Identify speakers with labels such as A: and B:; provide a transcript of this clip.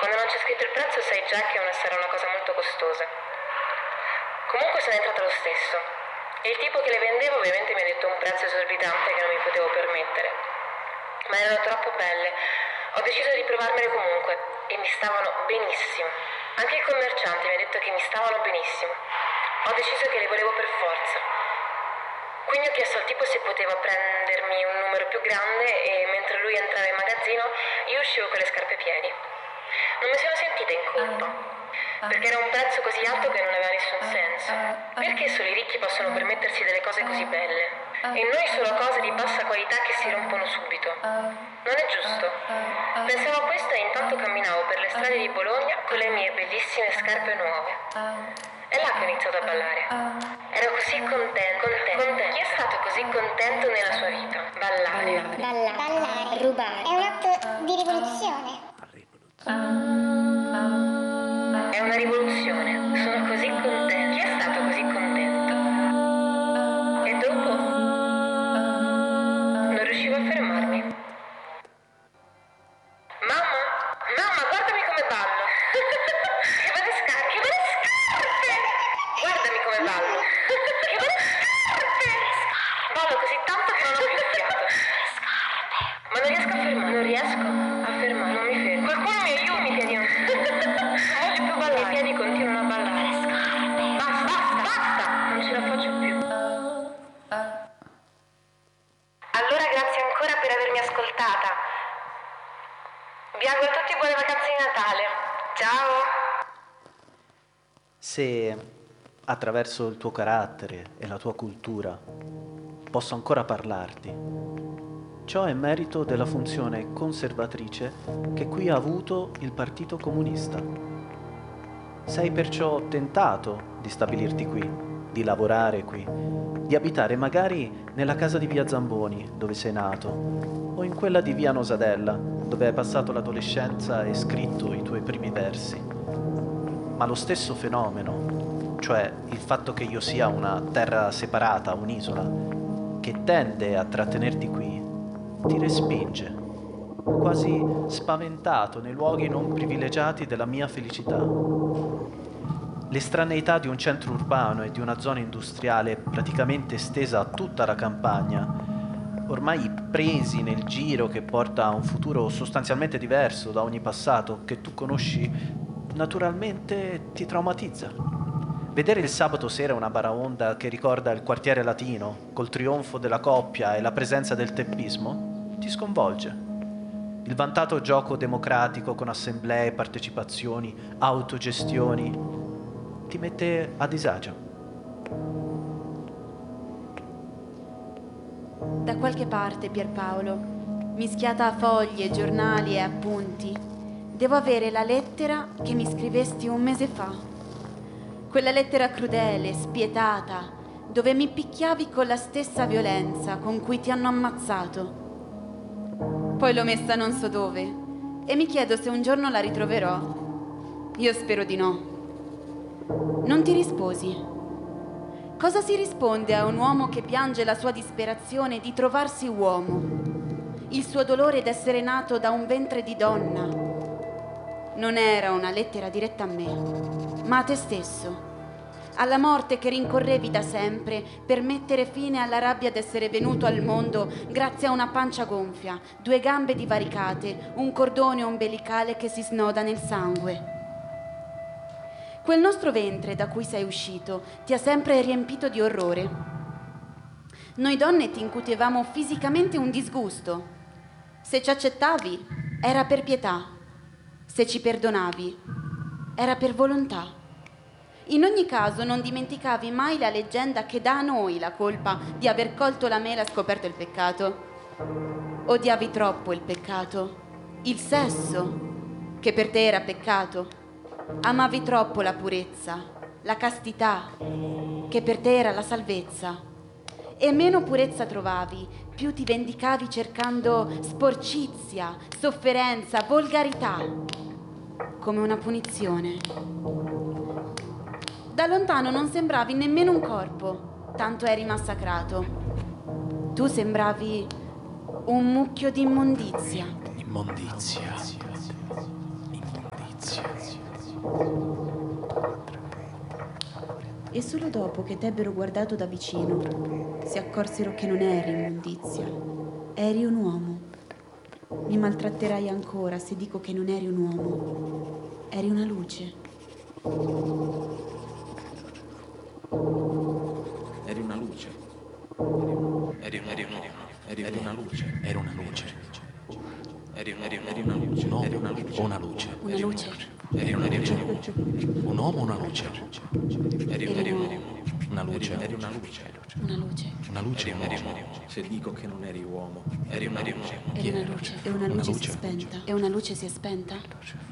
A: Quando non c'è scritto il prezzo sai già che sarà una cosa molto costosa. Comunque sono entrata lo stesso. E il tipo che le vendeva ovviamente mi ha detto un prezzo esorbitante che non mi potevo permettere. Ma erano troppo belle. Ho deciso di provarmele comunque e mi stavano benissimo. Anche il commerciante mi ha detto che mi stavano benissimo. Ho deciso che le volevo per forza. Quindi ho chiesto al tipo se poteva prendermi un numero più grande e mentre lui entrava in magazzino io uscivo con le scarpe ai piedi. Non mi sono sentita in colpa, perché era un prezzo così alto che non aveva nessun senso. Perché solo i ricchi possono permettersi delle cose così belle? E noi solo cose di bassa qualità che si rompono subito. Non è giusto. Pensavo a questo e intanto camminavo per le strade di Bologna con le mie bellissime scarpe nuove. È là che ho iniziato a ballare. Ero così contenta. Chi è stato così contento nella sua vita?
B: Ballare, rubare. È un atto di rivoluzione.
A: È una rivoluzione. Sono così contenta. Chi è stato così contento? E dopo non riuscivo a fermarmi. Mamma, guardami come ballo. Che belle scarpe. Guardami come ballo. Che belle scarpe. Ballo così tanto che non ho più fiato. Ma non riesco a fermare. Non mi fermo. Qualcuno mi aiuti, i piedi non voglio più ballare. I piedi continuano a ballare. Basta. Non ce la faccio più. Allora grazie ancora per avermi ascoltata. Vi auguro a tutti buone vacanze di Natale. Ciao.
C: Se attraverso il tuo carattere e la tua cultura posso ancora parlarti, ciò è merito della funzione conservatrice che qui ha avuto il Partito Comunista. Sei perciò tentato di stabilirti qui, di lavorare qui, di abitare magari nella casa di via Zamboni, dove sei nato, o in quella di via Nosadella, dove hai passato l'adolescenza e scritto i tuoi primi versi. Ma lo stesso fenomeno, cioè il fatto che io sia una terra separata, un'isola, che tende a trattenerti qui, ti respinge, quasi spaventato nei luoghi non privilegiati della mia felicità. L'estraneità di un centro urbano e di una zona industriale praticamente estesa a tutta la campagna, ormai presi nel giro che porta a un futuro sostanzialmente diverso da ogni passato che tu conosci, naturalmente ti traumatizza. Vedere il sabato sera una baraonda che ricorda il quartiere latino, col trionfo della coppia e la presenza del teppismo, ti sconvolge. Il vantato gioco democratico con assemblee, partecipazioni, autogestioni, ti mette a disagio.
D: Da qualche parte, Pierpaolo, mischiata a foglie, giornali e appunti, devo avere la lettera che mi scrivesti un mese fa. Quella lettera crudele, spietata, dove mi picchiavi con la stessa violenza con cui ti hanno ammazzato. Poi l'ho messa non so dove e mi chiedo se un giorno la ritroverò. Io spero di no. Non ti risposi. Cosa si risponde a un uomo che piange la sua disperazione di trovarsi uomo, il suo dolore d'essere nato da un ventre di donna? Non era una lettera diretta a me, ma a te stesso, alla morte che rincorrevi da sempre per mettere fine alla rabbia d'essere venuto al mondo grazie a una pancia gonfia, 2 gambe divaricate, un cordone ombelicale che si snoda nel sangue. Quel nostro ventre da cui sei uscito ti ha sempre riempito di orrore. Noi donne ti incutevamo fisicamente un disgusto. Se ci accettavi, era per pietà. Se ci perdonavi, era per volontà. In ogni caso non dimenticavi mai la leggenda che dà a noi la colpa di aver colto la mela e scoperto il peccato. Odiavi troppo il peccato, il sesso, che per te era peccato. Amavi troppo la purezza, la castità, che per te era la salvezza. E meno purezza trovavi, più ti vendicavi cercando sporcizia, sofferenza, volgarità, come una punizione. Da lontano non sembravi nemmeno un corpo, tanto eri massacrato. Tu sembravi un mucchio di immondizia.
C: Immondizia.
D: E solo dopo che t'ebbero guardato da vicino si accorsero che non eri immondizia, eri un uomo. Mi maltratterai ancora se dico che non eri un uomo, eri una luce.
E: Eri una luce. Eri una luce. Eri una luce. Eri una luce. Un uomo o una luce?
D: Una luce.
E: Eri una luce. Un uomo o una luce? Eri una luce. Eri una luce.
D: Una luce.
E: Una luce o un uomo? Se dico che non eri uomo, eri una luce.
D: Eri una luce. E una luce si è spenta. E una luce si è spenta?